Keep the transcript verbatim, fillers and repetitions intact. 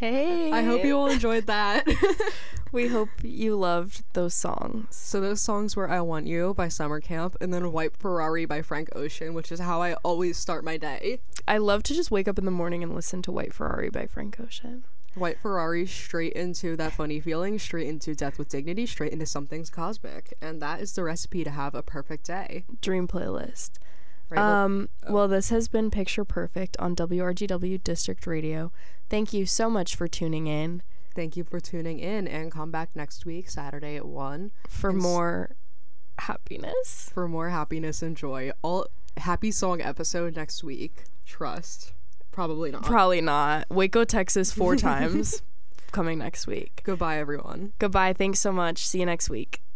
Hey. I hope you all enjoyed that. We hope you loved those songs. So those songs were I Want You by Summer Camp and then White Ferrari by Frank Ocean, which is how I always start my day. I love to just wake up in the morning and listen to White Ferrari by Frank Ocean. White Ferrari, straight into that funny feeling, straight into Death with Dignity, straight into Something's Cosmic. And that is the recipe to have a perfect day. Dream playlist. Right, um, oh. Well, this has been Picture Perfect on W R G W District Radio. Thank you so much for tuning in. Thank you for tuning in, and come back next week, Saturday at one. For and more happiness. For more happiness and joy. All happy song episode next week. Trust. Probably not. Probably not. Waco, Texas, four times. Coming next week. Goodbye, everyone. Goodbye. Thanks so much. See you next week.